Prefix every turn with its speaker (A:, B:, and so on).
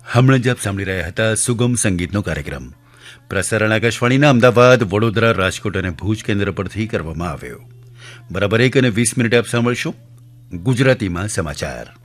A: હમણાં જ આપ સાંભળી રહ્યા હતા સુગમ સંગીતનો કાર્યક્રમ. પ્રસારણ આકાશવાણીના અમદાવાદ, વડોદરા, રાજકોટ અને ભુજ કેન્દ્ર પરથી કરવામાં આવ્યો. બરાબર 1:20 આપ સાંભળશો ગુજરાતીમાં સમાચાર.